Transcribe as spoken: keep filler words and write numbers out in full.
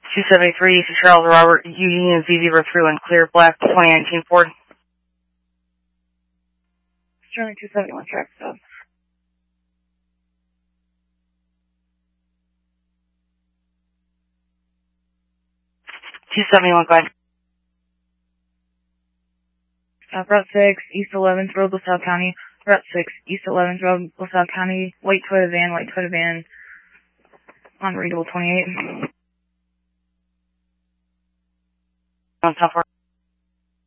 two seventy-three, Charles Robert, Union Z zero three one, clear, black, twenty nineteen Ford. Sterling two seventy-one, track stop. two seventy-one, go ahead. Uh, Route six, East eleventh Road, LaSalle County. Route six, East eleventh Road, LaSalle County. White Toyota van, white Toyota van. Unreadable twenty-eight. On top four.